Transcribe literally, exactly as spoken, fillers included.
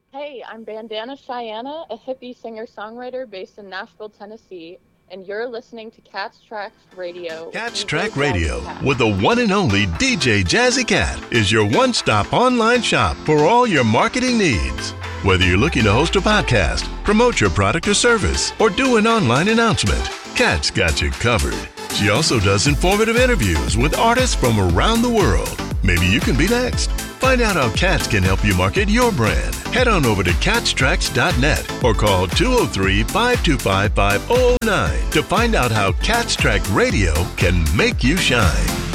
Hey, I'm Bandana Cheyenne, a hippie singer-songwriter based in Nashville, Tennessee, and you're listening to Cats Tracks Radio with Cats D J Track Jazzy Radio Cat. with the one and only D J Jazzy Cat is your one-stop online shop for all your marketing needs. Whether you're looking to host a podcast, promote your product or service, or do an online announcement, Cat's got you covered. She also does informative interviews with artists from around the world. Maybe you can be next. Find out how Cats can help you market your brand. Head on over to cats tracks dot net or call two oh three, five two five, five oh nine to find out how Cats Track Radio can make you shine.